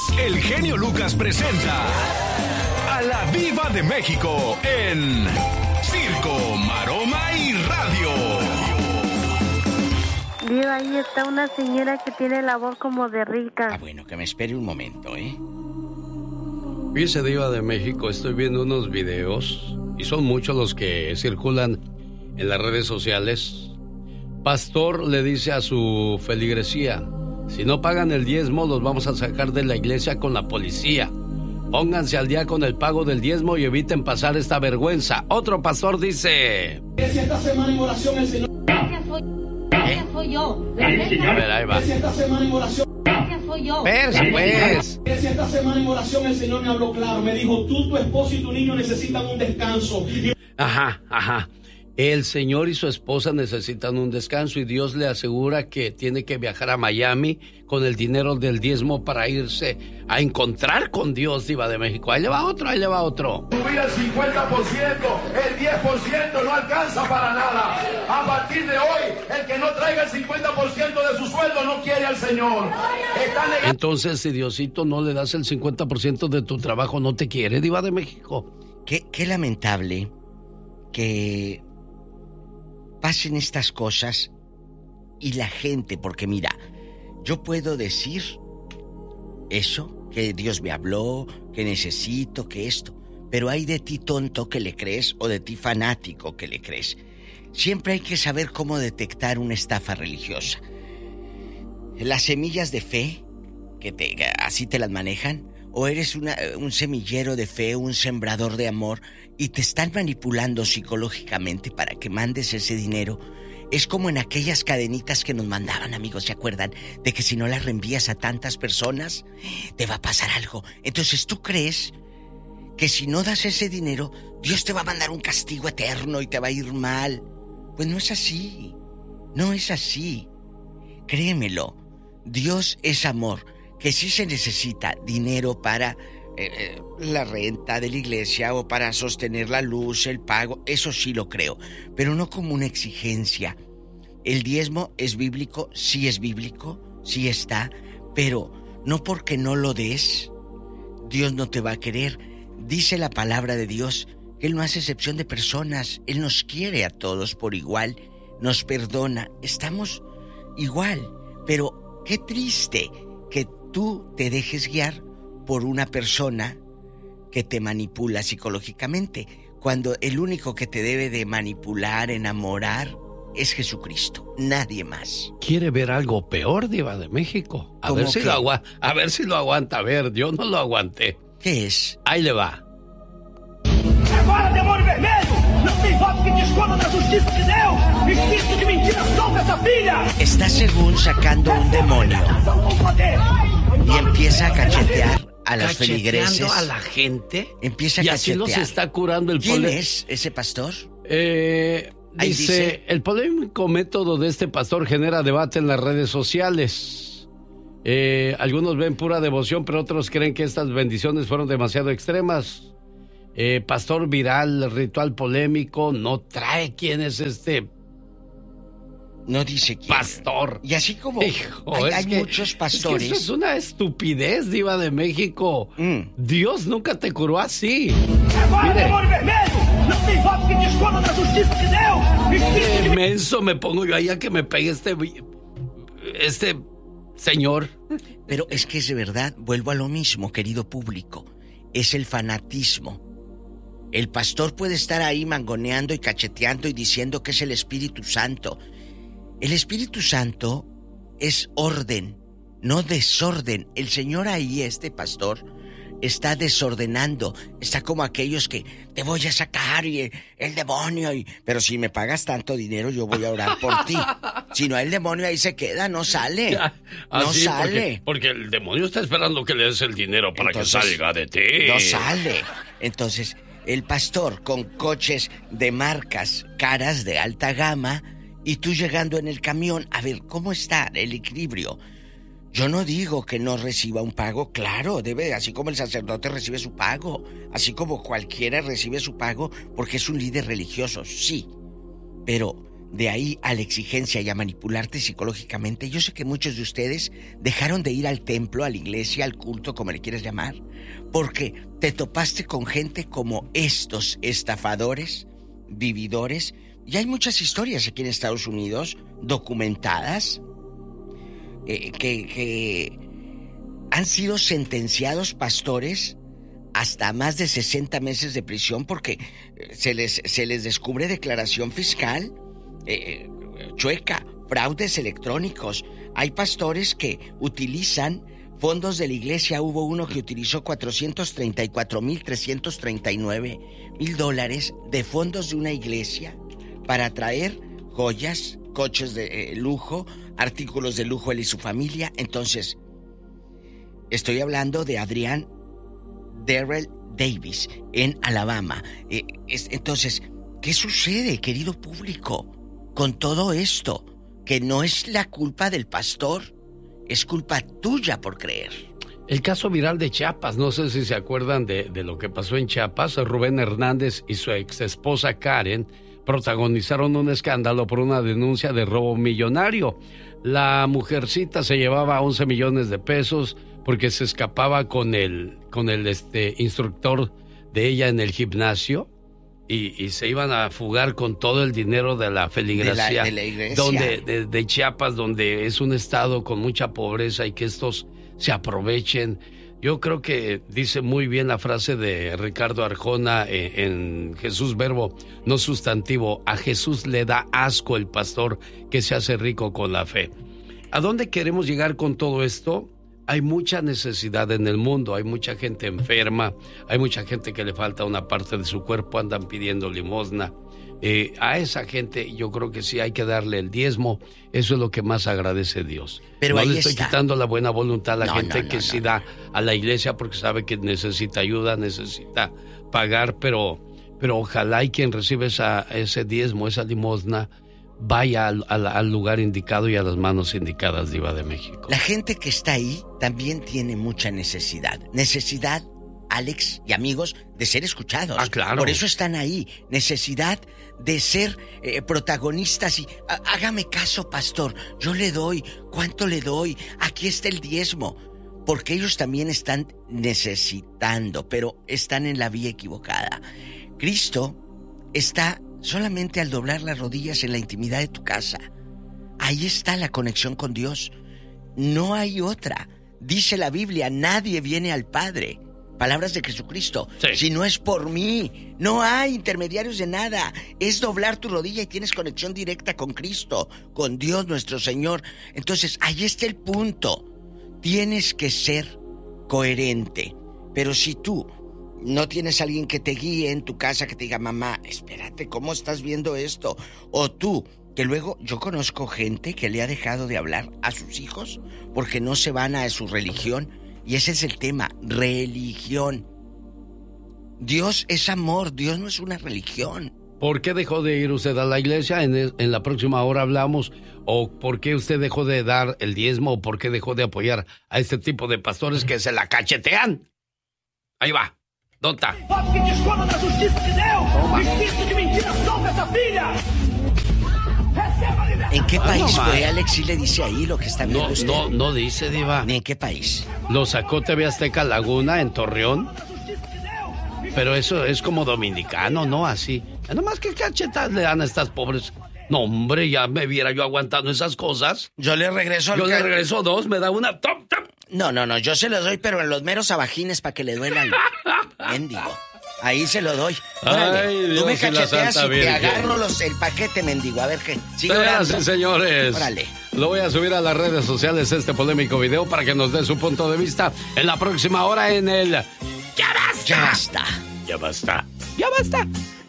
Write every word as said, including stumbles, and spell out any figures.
el genio Lucas presenta a la Viva de México en Circo, Maroma y Radio. Diva, ahí está una señora que tiene la voz como de rica. Ah, bueno, que me espere un momento, ¿eh? Fíjese, Diva de México, estoy viendo unos videos, y son muchos los que circulan en las redes sociales. Pastor le dice a su feligresía: si no pagan el diezmo, los vamos a sacar de la iglesia con la policía. Pónganse al día con el pago del diezmo y eviten pasar esta vergüenza. Otro pastor dice: esta semana en oración el Señor... Gracias soy, gracias soy yo. La a ver, ahí va. Esta semana en oración... Gracias soy yo. Versa, pues. Esta semana en oración el Señor me habló claro. Me dijo: tú, tu esposo y tu niño necesitan un descanso. Y... Ajá, ajá. El señor y su esposa necesitan un descanso y Dios le asegura que tiene que viajar a Miami con el dinero del diezmo para irse a encontrar con Dios, Diva de México. Ahí le va otro, ahí le va otro. Subir el cincuenta por ciento, el diez por ciento no alcanza para nada. A partir de hoy, el que no traiga el cincuenta por ciento de su sueldo no quiere al Señor. Está negando... Entonces, si Diosito no le das el cincuenta por ciento de tu trabajo, ¿no te quiere, Diva de México? Qué, qué lamentable que pasen estas cosas y la gente, porque mira, yo puedo decir eso, que Dios me habló, que necesito, que esto, pero hay de ti tonto que le crees o de ti fanático que le crees. Siempre hay que saber cómo detectar una estafa religiosa. Las semillas de fe, que te, así te las manejan, o eres una, un semillero de fe, un sembrador de amor, y te están manipulando psicológicamente para que mandes ese dinero. Es como en aquellas cadenitas que nos mandaban, amigos, ¿se acuerdan? De que si no las reenvías a tantas personas, te va a pasar algo. Entonces, ¿tú crees que si no das ese dinero, Dios te va a mandar un castigo eterno y te va a ir mal? Pues no es así. No es así. Créemelo. Dios es amor. Que sí se necesita dinero para eh, la renta de la iglesia o para sostener la luz, el pago, eso sí lo creo, pero no como una exigencia. El diezmo es bíblico, sí es bíblico, sí está, pero no porque no lo des, Dios no te va a querer. Dice la palabra de Dios que Él no hace excepción de personas, Él nos quiere a todos por igual, nos perdona, estamos igual, pero qué triste que tú te dejes guiar por una persona que te manipula psicológicamente, cuando el único que te debe de manipular, enamorar, es Jesucristo, nadie más. ¿Quiere ver algo peor, Diva de México? A ver si lo aguanta, a ver si lo aguanta. A ver, yo no lo aguanté. ¿Qué es? Ahí le va. Agora, demônio vermelho! Não tem voto que te esconda da justiça de Deus! Espírito de mentira, solta essa filha! Está según sacando un demonio y empieza a cachetear a las feligreses. A la gente. Empieza a y cachetear. así los está curando el ¿Quién pole... es ese pastor? Eh, dice, dice, el polémico método de este pastor genera debate en las redes sociales. Eh, algunos ven pura devoción, pero otros creen que estas bendiciones fueron demasiado extremas. Eh, pastor viral, ritual polémico, no trae quién es este... No dice quién. Pastor. Y así como Hijo, hay, es hay que, muchos pastores. Es que eso es una estupidez, Diva de México. Mm. Dios nunca te curó así. Agora, demônio vermelho! Não tem voto que te esconda da justiça de Deus! Espírito de... Menso me pongo yo ahí a que me pegue este... Este señor. Pero es que es de verdad, vuelvo a lo mismo, querido público. Es el fanatismo. El pastor puede estar ahí mangoneando y cacheteando y diciendo que es el Espíritu Santo. El Espíritu Santo es orden, no desorden. El Señor ahí, este pastor, está desordenando. Está como aquellos que te voy a sacar y el, el demonio. Y... Pero si me pagas tanto dinero, yo voy a orar por ti. Si no, el demonio ahí se queda, no sale. Ah, no sí, sale. Porque, porque el demonio está esperando que le des el dinero para Entonces, que salga de ti. No sale. Entonces, el pastor con coches de marcas caras de alta gama y tú llegando en el camión, a ver, ¿cómo está el equilibrio? Yo no digo que no reciba un pago, claro, debe, así como el sacerdote recibe su pago, así como cualquiera recibe su pago porque es un líder religioso, sí. Pero de ahí a la exigencia y a manipularte psicológicamente, yo sé que muchos de ustedes dejaron de ir al templo, a la iglesia, al culto, como le quieras llamar, porque te topaste con gente como estos estafadores, vividores, y hay muchas historias aquí en Estados Unidos documentadas eh, que, que han sido sentenciados pastores hasta más de sesenta meses de prisión porque se les, se les descubre declaración fiscal eh, chueca, fraudes electrónicos. Hay pastores que utilizan fondos de la iglesia. Hubo uno que utilizó cuatrocientos treinta y cuatro mil trescientos treinta y nueve mil dólares de fondos de una iglesia para traer joyas, coches de eh, lujo, artículos de lujo él y su familia. Entonces, estoy hablando de Adrián Darrell Davis en Alabama. Eh, es, entonces, ¿qué sucede, querido público, con todo esto? Que no es la culpa del pastor, es culpa tuya por creer. El caso viral de Chiapas, no sé si se acuerdan de, de lo que pasó en Chiapas. Rubén Hernández y su ex esposa Karen protagonizaron un escándalo por una denuncia de robo millonario. La mujercita se llevaba once millones de pesos porque se escapaba con el, con el este, instructor de ella en el gimnasio y, y se iban a fugar con todo el dinero de la feligresía de la, de la iglesia. Donde, de, de Chiapas, donde es un estado con mucha pobreza y que estos se aprovechen. Yo creo que dice muy bien la frase de Ricardo Arjona en, en Jesús Verbo, no sustantivo. A Jesús le da asco el pastor que se hace rico con la fe. ¿A dónde queremos llegar con todo esto? Hay mucha necesidad en el mundo, hay mucha gente enferma, hay mucha gente que le falta una parte de su cuerpo, andan pidiendo limosna. Eh, a esa gente yo creo que sí hay que darle el diezmo, eso es lo que más agradece Dios. Pero no ahí le estoy está. quitando la buena voluntad a la No, gente no, no, que no, sí no. da a la iglesia porque sabe que necesita ayuda, necesita pagar, pero, pero ojalá y quien recibe esa, ese diezmo, esa limosna, vaya al, al, al lugar indicado y a las manos indicadas, Diva de México. La gente que está ahí también tiene mucha necesidad. Necesidad, Alex y amigos, de ser escuchados. Ah, claro. Por eso están ahí. Necesidad de ser eh, protagonistas y há- hágame caso, pastor. Yo le doy. ¿Cuánto le doy? Aquí está el diezmo. Porque ellos también están necesitando, pero están en la vía equivocada. Cristo está solamente al doblar las rodillas en la intimidad de tu casa. Ahí está la conexión con Dios. No hay otra. Dice la Biblia, nadie viene al Padre. Palabras de Jesucristo. Sí. Si no es por mí, no hay intermediarios de nada. Es doblar tu rodilla y tienes conexión directa con Cristo, con Dios nuestro Señor. Entonces, ahí está el punto. Tienes que ser coherente. Pero si tú no tienes a alguien que te guíe en tu casa, que te diga, mamá, espérate, ¿cómo estás viendo esto? O tú, que luego yo conozco gente que le ha dejado de hablar a sus hijos porque no se van a su religión. Y ese es el tema, religión. Dios es amor, Dios no es una religión. ¿Por qué dejó de ir usted a la iglesia? En, en la próxima hora hablamos. ¿O por qué usted dejó de dar el diezmo? ¿O por qué dejó de apoyar a este tipo de pastores que se la cachetean? Ahí va. ¿Dónde está? Papo que te esconda da justiça de Deus. Espírito de mentira, solta essa filha. Receba a liberdade. ¿En qué Ah, país no, fue, ma. Alex? Sí le dice ahí lo que está viendo No, usted. no, no dice, Diva. ¿Ni en qué país? Lo sacó T V Azteca Laguna en Torreón. Pero eso es como dominicano, ¿no? Así. Nomás que cachetas le dan a estas pobres. No, hombre, ya me viera yo aguantando esas cosas. Yo le regreso al Yo le ca- regreso dos, me da una top, top. No, no, no, yo se lo doy, pero en los meros abajines para que le duelan. Mendigo. Ahí se lo doy. Órale, Ay, tú Dios me y la cacheteas Santa y te Virgen. agarro los, el paquete, mendigo. A ver qué. Sigue Señoras orando. y señores, Órale. lo voy a subir a las redes sociales este polémico video para que nos dé su punto de vista en la próxima hora en el... ¡Ya basta! Ya basta. ¡Ya basta! ¡Ya basta!